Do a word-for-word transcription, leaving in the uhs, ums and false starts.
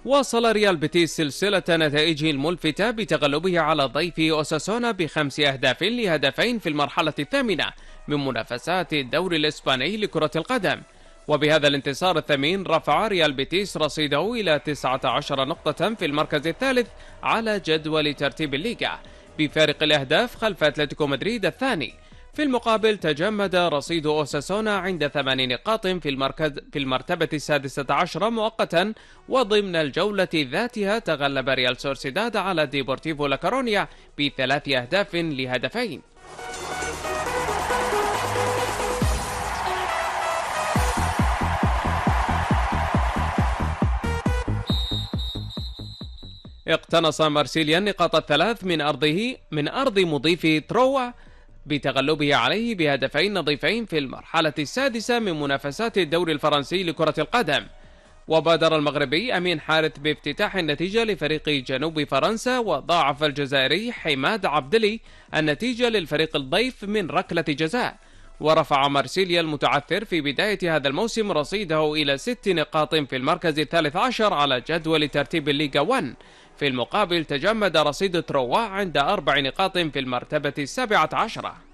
واصل ريال بيتيس سلسلة نتائجه الملفتة بتغلبه على ضيف أوساسونا بخمس أهداف لهدفين في المرحلة الثامنة من منافسات الدوري الإسباني لكرة القدم. وبهذا الانتصار الثمين رفع ريال بيتيس رصيده إلى تسعة عشر نقطة في المركز الثالث على جدول ترتيب الليغا بفارق الأهداف خلف أتلتيكو مدريد الثاني. في المقابل تجمد رصيد أوساسونا عند ثمان نقاط في المركز في المرتبة السادسة عشرة مؤقتا. وضمن الجولة ذاتها تغلب ريال سوسيداد على ديبورتيفو لاكورونيا بثلاث أهداف لهدفين. اقتنص مارسيليا النقاط الثلاث من أرضه من أرض مضيف تروا بتغلبه عليه بهدفين نظيفين في المرحلة السادسة من منافسات الدوري الفرنسي لكرة القدم. وبادر المغربي أمين حارث بافتتاح النتيجة لفريق جنوب فرنسا، وضاعف الجزائري حماد عبدلي النتيجة للفريق الضيف من ركلة جزاء. ورفع مارسيليا المتعثر في بداية هذا الموسم رصيده إلى ست نقاط في المركز الثالث عشر على جدول ترتيب الليغا واحد. في المقابل تجمد رصيد تروا عند أربع نقاط في المرتبة السابعة عشرة.